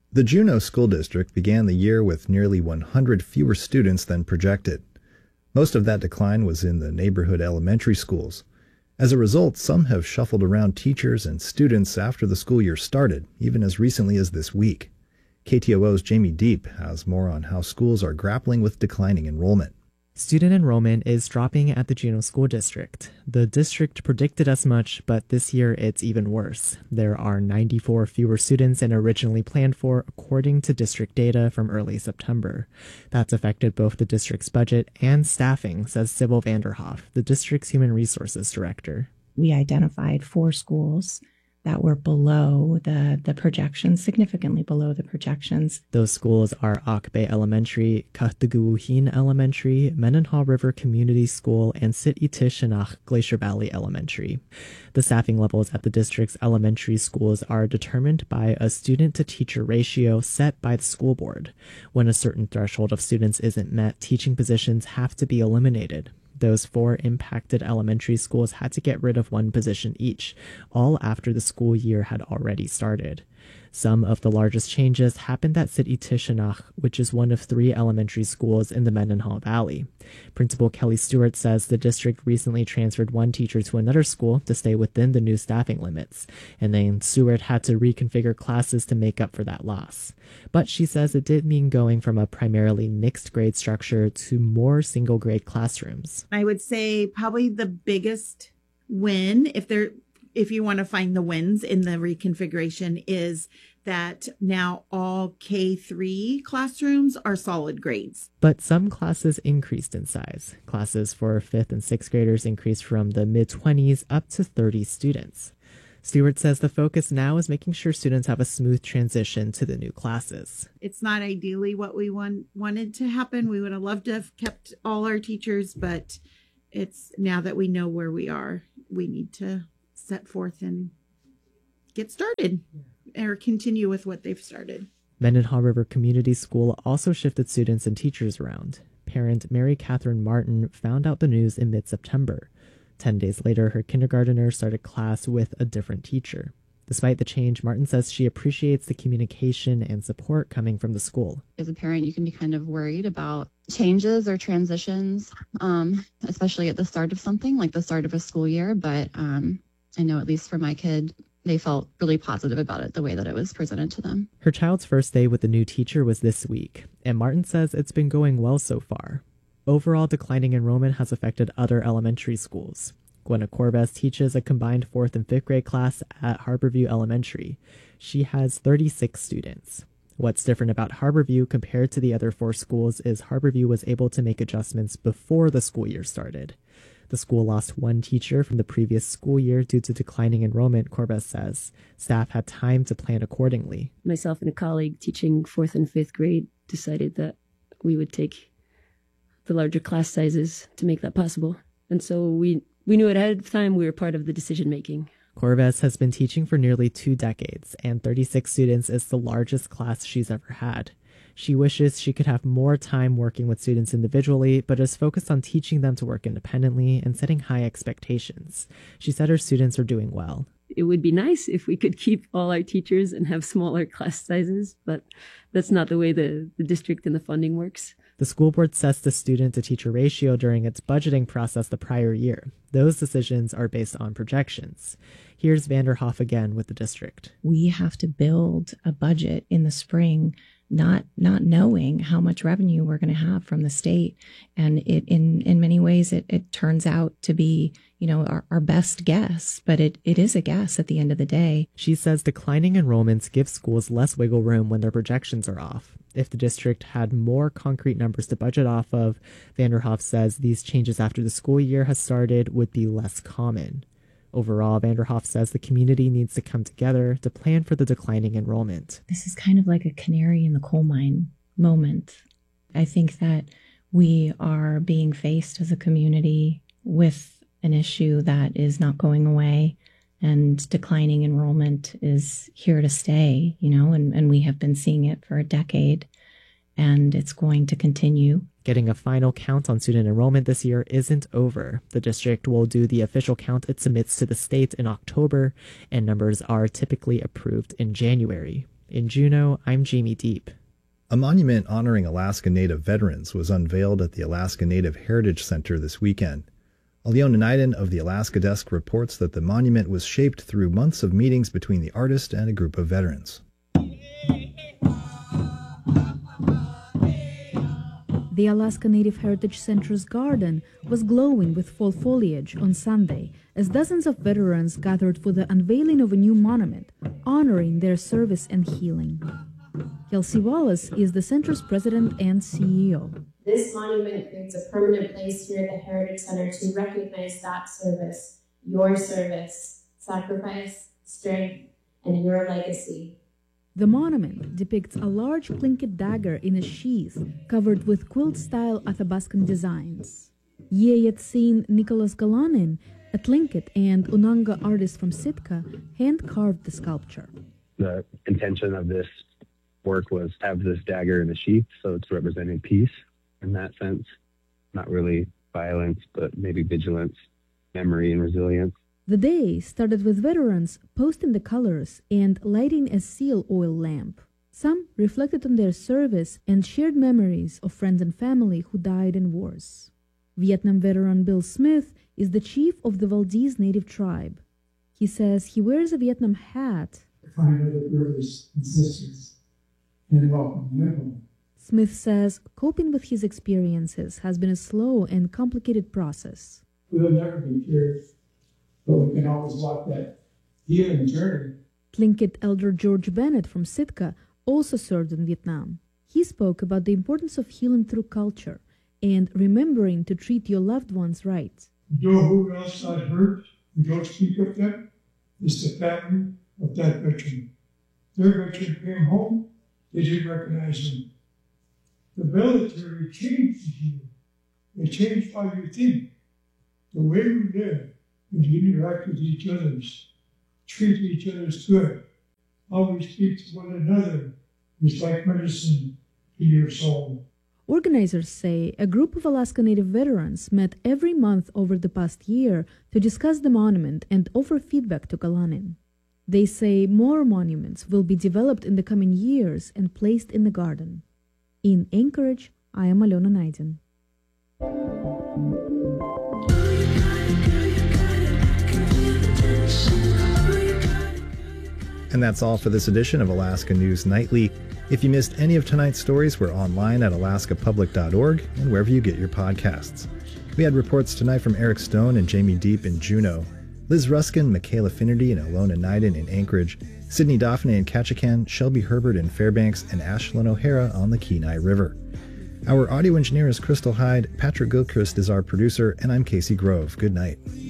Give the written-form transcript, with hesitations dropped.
The Juneau School District began the year with nearly 100 fewer students than projected. Most of that decline was in the neighborhood elementary schools. As a result, some have shuffled around teachers and students after the school year started, even as recently as this week. KTOO's Jamie Deep has more on how schools are grappling with declining enrollment. Student enrollment is dropping at the Juneau School District. The district predicted as much, but this year it's even worse. There are 94 fewer students than originally planned for, according to district data from early September. That's affected both the district's budget and staffing, says Sybil Vanderhoff, the district's human resources director. We identified 4 schools that were below the projections, significantly below the projections. Those schools are Akbe Elementary, Kahtuguhin Elementary, Mendenhall River Community School, and Sit Itishinach Glacier Valley Elementary. The staffing levels at the district's elementary schools are determined by a student-to-teacher ratio set by the school board. When a certain threshold of students isn't met, teaching positions have to be eliminated. Those 4 impacted elementary schools had to get rid of 1 position each, all after the school year had already started. Some of the largest changes happened at Sit Itishinach, which is one of 3 elementary schools in the Mendenhall Valley. Principal Kelly Stewart says the district recently transferred 1 teacher to another school to stay within the new staffing limits, and then Stewart had to reconfigure classes to make up for that loss. But she says it did mean going from a primarily mixed grade structure to more single grade classrooms. I would say probably the biggest win, if you want to find the wins in the reconfiguration, is that now all K3 classrooms are solid grades. But some classes increased in size. Classes for 5th and 6th graders increased from the mid-20s up to 30 students. Stewart says the focus now is making sure students have a smooth transition to the new classes. It's not ideally what we wanted to happen. We would have loved to have kept all our teachers, but it's now that we know where we are, we need to set forth and get started or continue with what they've started. Mendenhall River Community School also shifted students and teachers around. Parent Mary Catherine Martin found out the news in mid-September. 10 days later, her kindergartner started class with a different teacher. Despite the change, Martin says she appreciates the communication and support coming from the school. As a parent, you can be kind of worried about changes or transitions, especially at the start of something like the start of a school year. But I know at least for my kid, they felt really positive about it, the way that it was presented to them. Her child's first day with the new teacher was this week, and Martin says it's been going well so far. Overall, declining enrollment has affected other elementary schools. Gwenna Corbez teaches a combined 4th and 5th grade class at Harborview Elementary. She has 36 students. What's different about Harborview compared to the other 4 schools is Harborview was able to make adjustments before the school year started. The school lost 1 teacher from the previous school year due to declining enrollment, Corbez says. Staff had time to plan accordingly. Myself and a colleague teaching 4th and 5th grade decided that we would take the larger class sizes to make that possible. And so we knew it ahead of time. We were part of the decision making. Corbez has been teaching for nearly 2 decades, and 36 students is the largest class she's ever had. She wishes she could have more time working with students individually, but is focused on teaching them to work independently and setting high expectations. She said her students are doing well. It would be nice if we could keep all our teachers and have smaller class sizes, but that's not the way the district and the funding works. The school board sets the student-to-teacher ratio during its budgeting process the prior year. Those decisions are based on projections. Here's Vanderhoff again with the district. We have to build a budget in the spring, not knowing how much revenue we're going to have from the state. And it in many ways, it turns out to be, our best guess, but it is a guess at the end of the day. She says declining enrollments give schools less wiggle room when their projections are off. If the district had more concrete numbers to budget off of, Vanderhoff says these changes after the school year has started would be less common. Overall, Vanderhoff says the community needs to come together to plan for the declining enrollment. This is kind of like a canary in the coal mine moment. I think that we are being faced as a community with an issue that is not going away, and declining enrollment is here to stay, and we have been seeing it for a decade, and it's going to continue. Getting a final count on student enrollment this year isn't over. The district will do the official count it submits to the state in October, and numbers are typically approved in January. In Juneau, I'm Jamie Deep. A monument honoring Alaska Native veterans was unveiled at the Alaska Native Heritage Center this weekend. Aliona Naiden of the Alaska Desk reports that the monument was shaped through months of meetings between the artist and a group of veterans. The Alaska Native Heritage Center's garden was glowing with fall foliage on Sunday as dozens of veterans gathered for the unveiling of a new monument honoring their service and healing. Kelsey Wallace is the center's president and CEO. This monument creates a permanent place here at the Heritage Center to recognize that service, your service, sacrifice, strength, and your legacy. The monument depicts a large Tlingit dagger in a sheath covered with quilt-style Athabascan designs. Yeyetsin Nicholas Galanin, a Tlingit and Unanga artist from Sitka, hand-carved the sculpture. The intention of this work was to have this dagger in a sheath, so it's representing peace in that sense. Not really violence, but maybe vigilance, memory, and resilience. The day started with veterans posting the colors and lighting a seal oil lamp. Some reflected on their service and shared memories of friends and family who died in wars. Vietnam veteran Bill Smith is the chief of the Valdez Native tribe. He says he wears a Vietnam hat. Find other brothers and sisters and welcome them home. Smith says coping with his experiences has been a slow and complicated process. We'll never be cured, but we can always walk that healing journey. Tlingit elder George Bennett from Sitka also served in Vietnam. He spoke about the importance of healing through culture and remembering to treat your loved ones right. You know who else got hurt and don't speak of them? It's the family of that veteran. Their veteran came home, they didn't recognize him. The military changed you. They changed how you think. The way we live and interact with each other, treat each other good, how we speak to one another is like medicine to your soul. Organizers say a group of Alaska Native veterans met every month over the past year to discuss the monument and offer feedback to Galanin. They say more monuments will be developed in the coming years and placed in the garden. In Anchorage, I am Aliona Naiden. And that's all for this edition of Alaska News Nightly. If you missed any of tonight's stories, we're online at alaskapublic.org and wherever you get your podcasts. We had reports tonight from Eric Stone and Jamie Deep in Juneau, Liz Ruskin, Michaela Finnerty, and Aliona Naiden in Anchorage, Sydney Daphne in Ketchikan, Shelby Herbert in Fairbanks, and Ashlyn O'Hara on the Kenai River. Our audio engineer is Crystal Hyde, Patrick Gilchrist is our producer, and I'm Casey Grove. Good night.